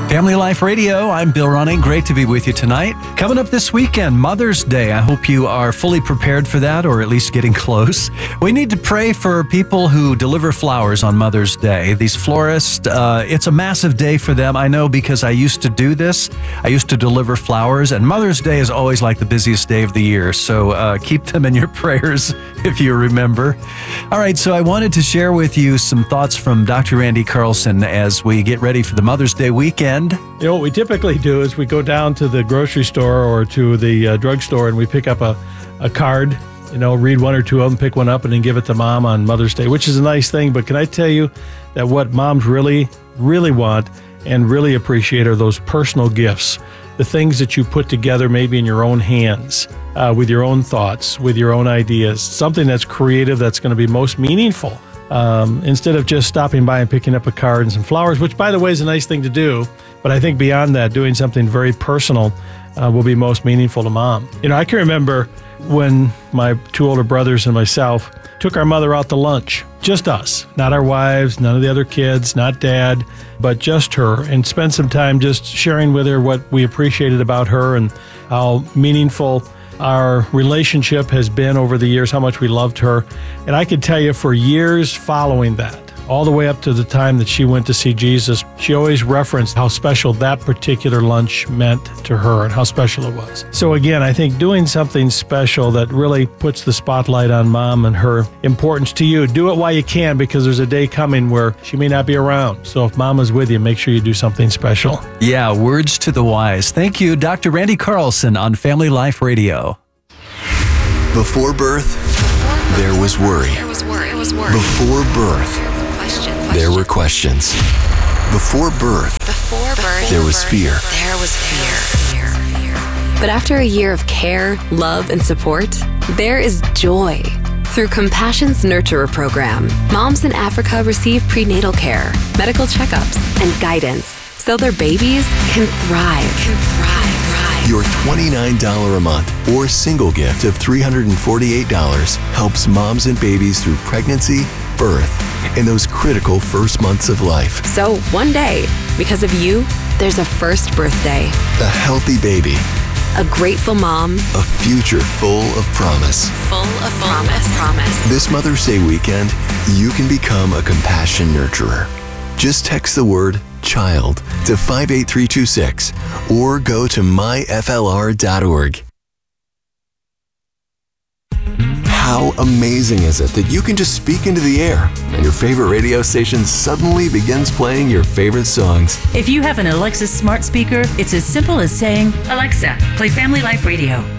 Family Life Radio, I'm Bill Running. Great to be with you tonight. Coming up this weekend, Mother's Day. I hope you are fully prepared for that, or at least getting close. We need to pray for people who deliver flowers on Mother's Day. These florists, it's a massive day for them. I know because I used to do this. I used to deliver flowers, and Mother's Day is always like the busiest day of the year. So keep them in your prayers if you remember. All right, so I wanted to share with you some thoughts from Dr. Randy Carlson as we get ready for the Mother's Day weekend. You know, what we typically do is we go down to the grocery store or to the drugstore and we pick up a card, read one or two of them, pick one up, and then give it to mom on Mother's Day, which is a nice thing. But can I tell you that what moms really, really want and really appreciate are those personal gifts, the things that you put together maybe in your own hands, with your own thoughts, with your own ideas, something that's creative, that's going to be most meaningful. Instead of just stopping by and picking up a card and some flowers, which, by the way, is a nice thing to do. But I think beyond that, doing something very personal will be most meaningful to mom. I can remember when my two older brothers and myself took our mother out to lunch, just us, not our wives, none of the other kids, not dad, but just her, and spent some time just sharing with her what we appreciated about her and how meaningful our relationship has been over the years, how much we loved her. And I could tell you for years following that, all the way up to the time that she went to see Jesus, she always referenced how special that particular lunch meant to her and how special it was. So again, I think doing something special that really puts the spotlight on mom and her importance to you, do it while you can, because there's a day coming where she may not be around. So if mom is with you, make sure you do something special. Yeah, words to the wise. Thank you, Dr. Randy Carlson on Family Life Radio. Before birth, there was worry. Before birth, there were questions. Before birth, there was fear. But after a year of care, love, and support, there is joy. Through Compassion's Nurturer program, moms in Africa receive prenatal care, medical checkups, and guidance so their babies can thrive. Your $29 a month or single gift of $348 helps moms and babies through pregnancy, birth, and those critical first months of life. So one day, because of you, there's a first birthday. A healthy baby. A grateful mom. A future full of promise. Full of promise. This Mother's Day weekend, you can become a Compassion Nurturer. Just text the word CHILD to 58326 or go to myflr.org. How amazing is it that you can just speak into the air and your favorite radio station suddenly begins playing your favorite songs? If you have an Alexa smart speaker, it's as simple as saying, "Alexa, play Family Life Radio."